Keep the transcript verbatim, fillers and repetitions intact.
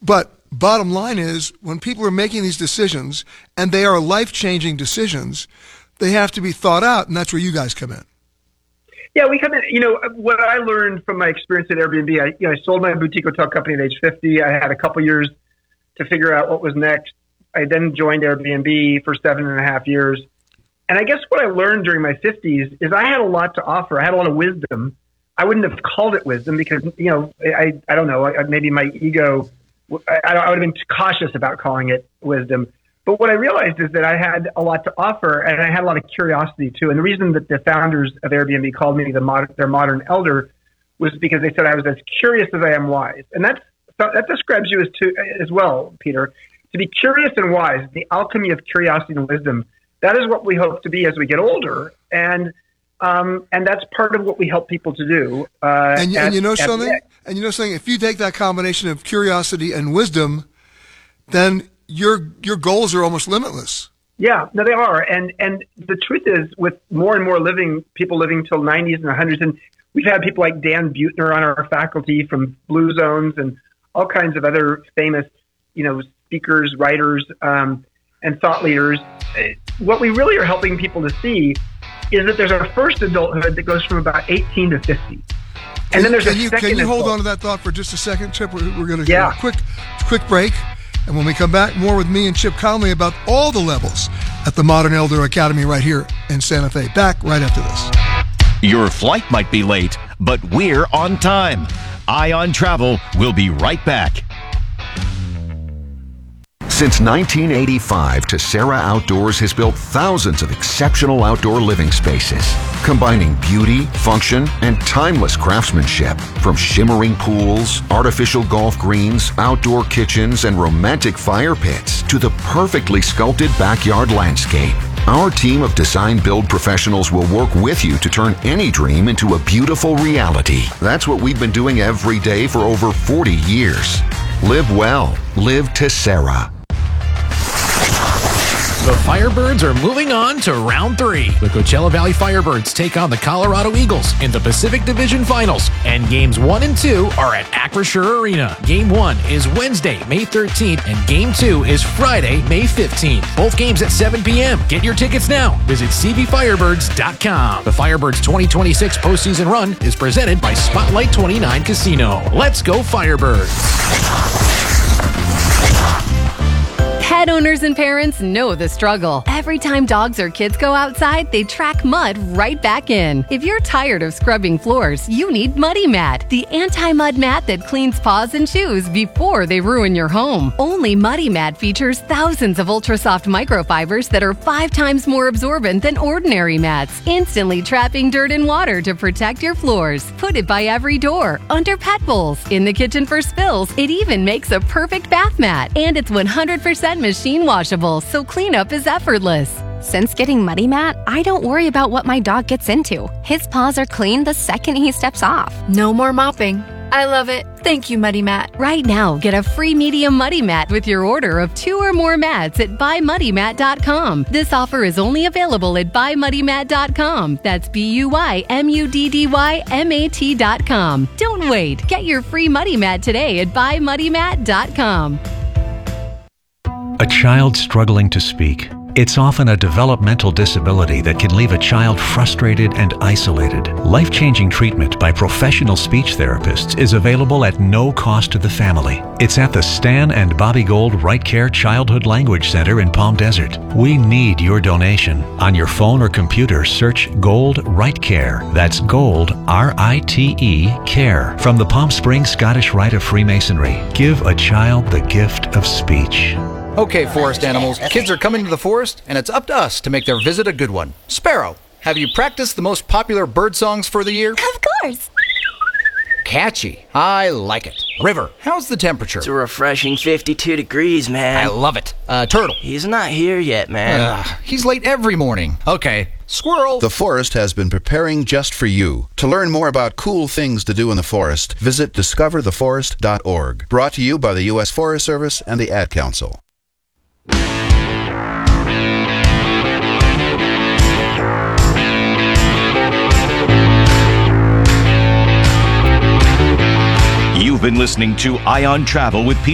But bottom line is, when people are making these decisions, and they are life-changing decisions, they have to be thought out, and that's where you guys come in. Yeah, we come in, you know, what I learned from my experience at Airbnb, I, you know, I sold my boutique hotel company at age fifty. I had a couple years to figure out what was next. I then joined Airbnb for seven and a half years. And I guess what I learned during my fifties is I had a lot to offer. I had a lot of wisdom. I wouldn't have called it wisdom because, you know, I, I don't know, maybe my ego, I, I would have been cautious about calling it wisdom. But what I realized is that I had a lot to offer, and I had a lot of curiosity too. And the reason that the founders of Airbnb called me the modern, their modern elder was because they said I was as curious as I am wise. And that's, that describes you as, to, as well, Peter. To be curious and wise, the alchemy of curiosity and wisdom, that is what we hope to be as we get older. And um, and that's part of what we help people to do. Uh, and, at, and you know something? And you know something? If you take that combination of curiosity and wisdom, then your your goals are almost limitless. Yeah, no, they are. And and the truth is, with more and more living people living till nineties and hundreds, and we've had people like Dan Buettner on our faculty from Blue Zones and all kinds of other famous, you know, speakers, writers, um, and thought leaders. What we really are helping people to see is that there's our first adulthood that goes from about eighteen to fifty. And then there's can a you, second Can you adult. hold on to that thought for just a second, Chip? We're, we're going to yeah. do a quick, quick break. And when we come back, more with me and Chip Conley about all the levels at the Modern Elder Academy right here in Santa Fe. Back right after this. Your flight might be late, but we're on time. Ion Travel will be right back. Since nineteen eighty-five, Tessera Outdoors has built thousands of exceptional outdoor living spaces, combining beauty, function, and timeless craftsmanship. From shimmering pools, artificial golf greens, outdoor kitchens, and romantic fire pits to the perfectly sculpted backyard landscape. Our team of design-build professionals will work with you to turn any dream into a beautiful reality. That's what we've been doing every day for over forty years. Live well. Live Tessera. The Firebirds are moving on to round three. The Coachella Valley Firebirds take on the Colorado Eagles in the Pacific Division Finals, and games one and two are at Acrisure Arena. Game one is Wednesday, May thirteenth, and game two is Friday, May fifteenth. Both games at seven p.m. Get your tickets now. Visit c v firebirds dot com. The Firebirds twenty twenty-six postseason run is presented by Spotlight twenty-nine Casino. Let's go Firebirds! Pet owners and parents know the struggle. Every time dogs or kids go outside, they track mud right back in. If you're tired of scrubbing floors, you need Muddy Mat, the anti-mud mat that cleans paws and shoes before they ruin your home. Only Muddy Mat features thousands of ultra-soft microfibers that are five times more absorbent than ordinary mats, instantly trapping dirt and water to protect your floors. Put it by every door, under pet bowls, in the kitchen for spills. It even makes a perfect bath mat, and it's one hundred percent machine washable, so cleanup is effortless. Since getting Muddy Mat, I don't worry about what my dog gets into. His paws are clean the second he steps off. No more mopping. I love it. Thank you, Muddy Mat. Right now, get a free medium Muddy Mat with your order of two or more mats at buy muddy mat dot com. This offer is only available at buy muddy mat dot com. That's B U Y M U D D Y M A T dot com. Don't wait. Get your free Muddy Mat today at buy muddy mat dot com. A child struggling to speak. It's often a developmental disability that can leave a child frustrated and isolated. Life-changing treatment by professional speech therapists is available at no cost to the family. It's at the Stan and Bobby Gold Right Care Childhood Language Center in Palm Desert. We need your donation. On your phone or computer, search Gold Right Care. That's Gold, R I T E, Care. From the Palm Springs Scottish Rite of Freemasonry. Give a child the gift of speech. Okay, forest animals, kids are coming to the forest, and it's up to us to make their visit a good one. Sparrow, have you practiced the most popular bird songs for the year? Of course. Catchy. I like it. River, how's the temperature? It's a refreshing fifty-two degrees, man. I love it. Uh, Turtle. He's not here yet, man. Uh, he's late every morning. Okay. Squirrel. The forest has been preparing just for you. To learn more about cool things to do in the forest, visit discover the forest dot org. Brought to you by the U S Forest Service and the Ad Council. You've been listening to Ion Travel with Peter